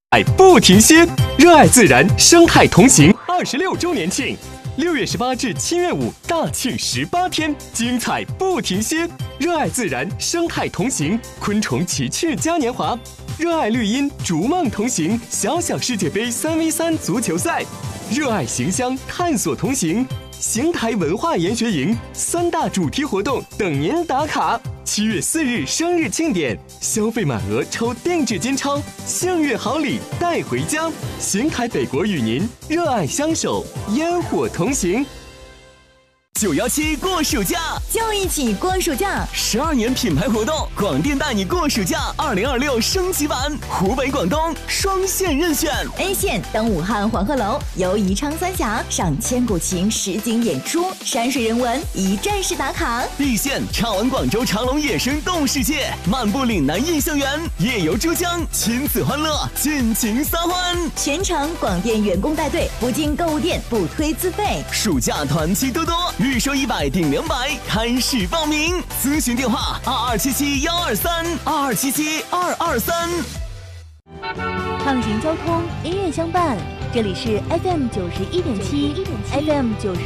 爱不停歇，热爱自然，生态同行26周年庆，6月18至7月5，大庆18天，精彩不停歇，热爱自然，生态同行，昆虫奇趣嘉年华，热爱绿荫，逐梦同行，小小世界杯3v3足球赛，热爱形乡，探索同行。邢台文化研学营3大主题活动等您打卡。7月4日生日庆典，消费满额抽定制金钞，幸运好礼带回家。邢台北国与您热爱相守，烟火同行。917过暑假， 就一起过暑假 ！12年品牌活动，广电带你过暑假2026升级版，湖北、广东双线任选。 A 线登武汉黄鹤楼，游宜昌三峡，赏千古情实景演出，山水人文一站式打卡。 B 线畅玩广州长隆野生动物世界，漫步岭南印象园，夜游珠江，亲子欢乐，尽情撒欢。 全程广电员工带队，不进购物店，不推自费。 暑假团期多多，预收100顶200，开始报名。咨询电话2277-123，2277-223。 畅行交通，音乐相伴，这里是FM91.7，FM90。